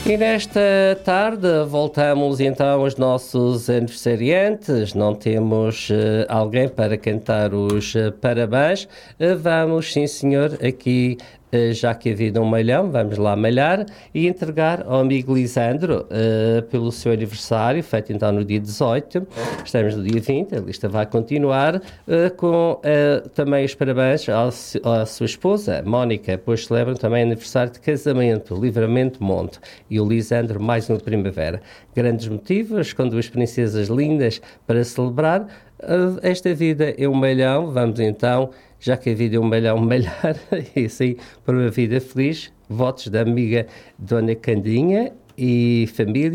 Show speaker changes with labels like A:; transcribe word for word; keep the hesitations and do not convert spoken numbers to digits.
A: E nesta tarde voltamos então aos nossos aniversariantes. Não temos uh, alguém para cantar os uh, parabéns. Uh, vamos, sim senhor, aqui, uh, já que havia um malhão, vamos lá malhar e entregar ao amigo Lisandro uh, pelo seu aniversário, feito então no dia dezoito. Estamos no dia vinte, a lista vai continuar, uh, com uh, também os parabéns à, à sua esposa, Mónica, pois celebram também aniversário de casamento, Livramento Monte. E o Lisandro, mais uma primavera. Grandes motivos, com duas princesas lindas para celebrar. Esta vida é um malhão, vamos então, já que a vida é um malhão, malhar, e assim, por uma vida feliz. Votos da amiga Dona Candinha e família.